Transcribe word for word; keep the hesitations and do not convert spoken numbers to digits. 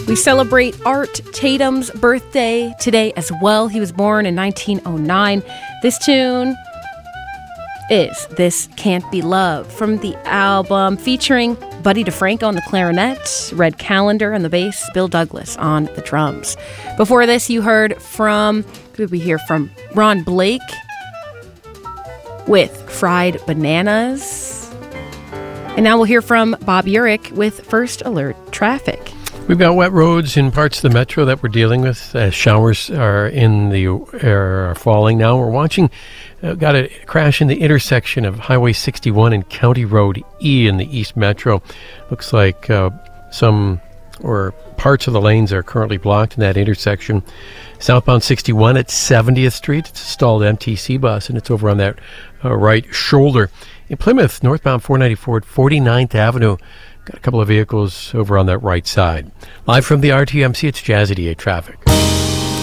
We celebrate Art Tatum's birthday today as well. He was born in nineteen oh nine. This tune is This Can't Be Love from the album featuring Buddy DeFranco on the clarinet, Red Callender on the bass, Bill Douglas on the drums. Before this, you heard from, who did we hear from? Ron Blake with Fried Bananas. And now we'll hear from Bob Urich with First Alert Traffic. We've got wet roads in parts of the metro that we're dealing with. Uh, showers are in the are falling now. We're watching. Uh, got a crash in the intersection of Highway sixty-one and County Road E in the East Metro. Looks like uh, some or parts of the lanes are currently blocked in that intersection. Southbound sixty-one at seventieth Street. It's a stalled M T C bus, and it's over on that uh, right shoulder. In Plymouth, northbound four ninety-four at forty-ninth Avenue. Got a couple of vehicles over on that right side. Live from the R T M C, it's Jazz eighty-eight Traffic.